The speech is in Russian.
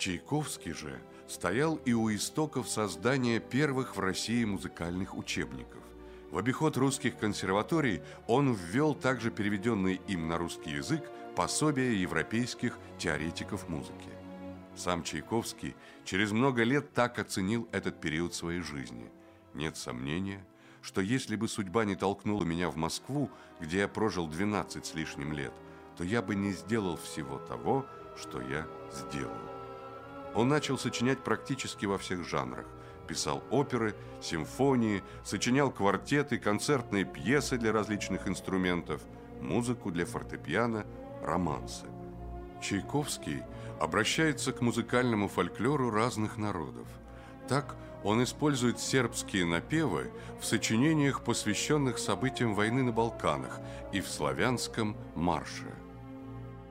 Чайковский же стоял и у истоков создания первых в России музыкальных учебников. В обиход русских консерваторий он ввел также переведенные им на русский язык пособия европейских теоретиков музыки. Сам Чайковский через много лет так оценил этот период своей жизни. Нет сомнения, что если бы судьба не толкнула меня в Москву, где я прожил 12 с лишним лет, то я бы не сделал всего того, что я сделал. Он начал сочинять практически во всех жанрах. Писал оперы, симфонии, сочинял квартеты, концертные пьесы для различных инструментов, музыку для фортепиано, романсы. Чайковский обращается к музыкальному фольклору разных народов. Так он использует сербские напевы в сочинениях, посвященных событиям войны на Балканах, и в славянском марше.